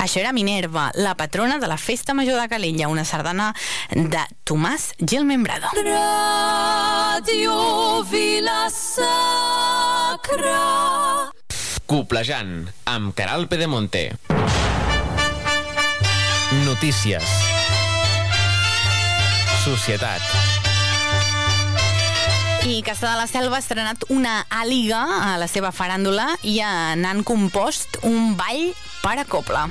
Això era Minerva, la patrona de la Festa Major de Calella, una sardana de Tomàs Gil Membrado. Ràdio Vila Sacra. Coplejant, amb Caral Pedemonte. Notícies. Societat. I Cassà de la Selva ha estrenat una àliga a la seva faràndula i n'han compost un ball per a cobla.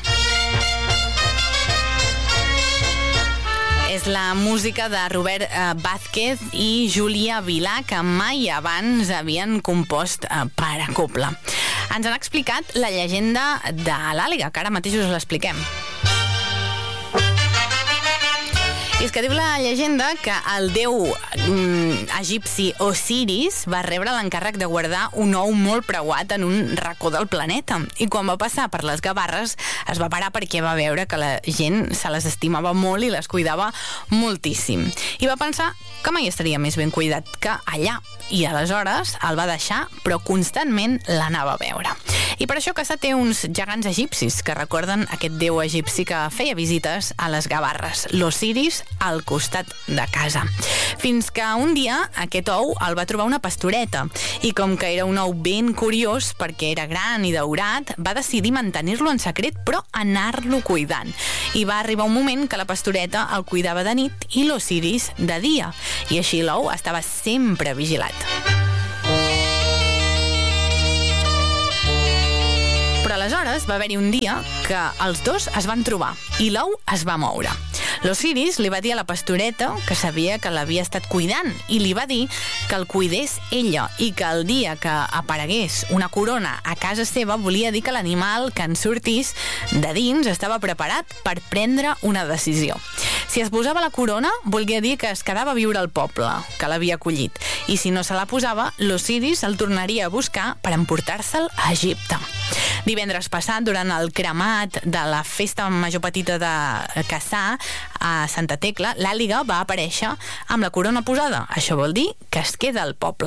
És la música de Robert Vázquez i Júlia Vilà, que mai abans havien compost per a cobla. Ens han explicat la llegenda de l'àliga, que ara mateix us l'expliquem. I és que diu la llegenda que el déu egipci Osiris va rebre l'encàrrec de guardar un ou molt preuat en un racó del planeta. I quan va passar per les Gavarres es va parar perquè va veure que la gent se les estimava molt i les cuidava moltíssim. I va pensar que mai estaria més ben cuidat que allà. I aleshores el va deixar, però constantment l'anava a veure. I per això Cassà té uns gegants egipcis que recorden aquest déu egipci que feia visites a les Gavarres, l'Osiris, al costat de casa. Fins que un dia aquest ou el va trobar una pastoreta i com que era un ou ben curiós perquè era gran i daurat, va decidir mantenir-lo en secret però anar-lo cuidant. I va arribar un moment que la pastoreta el cuidava de nit i l'Osiris de dia. I així l'ou estava sempre vigilat. Però aleshores va haver-hi un dia que els dos es van trobar i l'ou es va moure. L'Osiris li va dir a la pastoreta que sabia que l'havia estat cuidant i li va dir que el cuidés ella i que el dia que aparegués una corona a casa seva volia dir que l'animal que en sortís de dins estava preparat per prendre una decisió. Si es posava la corona, volia dir que es quedava a viure al poble, que l'havia acollit. I si no se la posava, l'Osiris el tornaria a buscar per emportar-se'l a Egipte. Divendres passat, durant el cremat de la Festa Major Petita de Cassà a Santa Tecla, l'àliga va aparèixer amb la corona posada. Això vol dir que es queda al poble.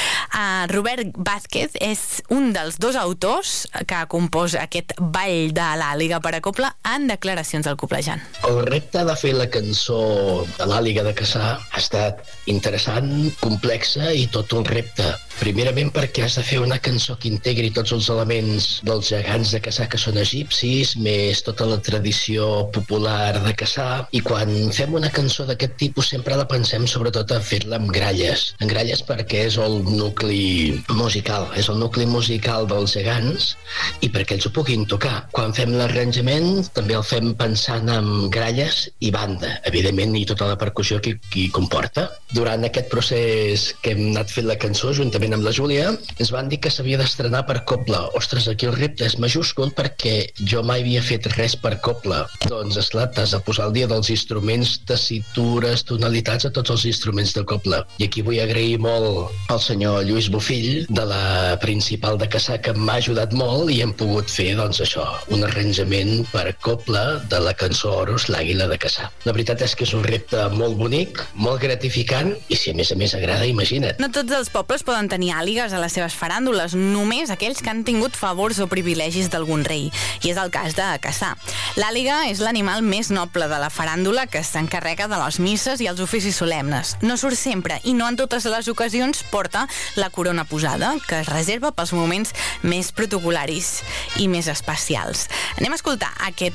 Robert Vázquez és un dels dos autors que ha compost aquest ball de l'àliga per a cobla en declaracions al Coplejant. El repte de fer la cançó de l'àliga de Cassà ha estat interessant, complexa i tot un repte. Primerament perquè has de fer una cançó que integri tots els elements dels gegants de Cassà que són egipcis, més tota la tradició popular de Cassà, i quan fem una cançó d'aquest tipus sempre la pensem sobretot a fer-la amb gralles. En gralles perquè és el nucli musical, és el nucli musical dels gegants i perquè ells ho puguin tocar. Quan fem l'arranjament també el fem pensant en gralles i banda, evidentment, i tota la percussió que hi comporta. Durant aquest procés que hem anat fent la cançó, juntament amb la Júlia, ens van dir que s'havia d'estrenar per cobla. Ostres, aquí el repte és majúscul perquè jo mai havia fet res per cobla. Doncs, esclar, t'has de posar al dia dels instruments, tessitures, tonalitats, a tots els instruments de cobla. I aquí vull agrair molt al senyor Lluís Bofill, de la Principal de Cassà, que m'ha ajudat molt i hem pogut fer, doncs això, un arranjament per cobla de la cançó Horus, l'Àguila de Cassà. La veritat és que és un repte molt bonic, molt gratificant, i si a més agrada, imagina't. No tots els pobles poden tenir àligues a les seves faràndules, només aquells que han tingut favors o privilegis d'algun rei, i és el cas de Cassà. L'àliga és l'animal més noble de la faràndula que s'encarrega de les misses i els oficis solemnes. No surt sempre i no en totes les ocasions porta la corona posada, que es reserva pels moments més protocolaris i més especials. Anem a escoltar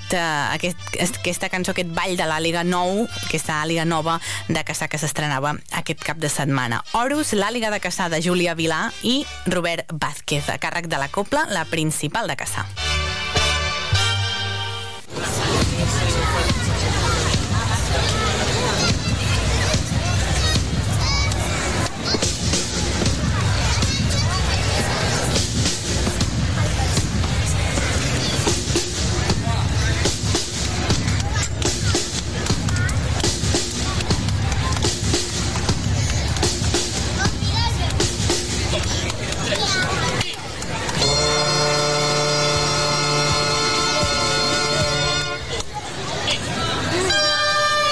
aquesta cançó, aquest ball de l'àliga nou, aquesta àliga nova de Cassà que s'estrenava aquest cap de setmana. Horus, l'àliga de Cassà de Júlia Vilà i Robert Vázquez, a càrrec de la cobla, la Principal de Cassà.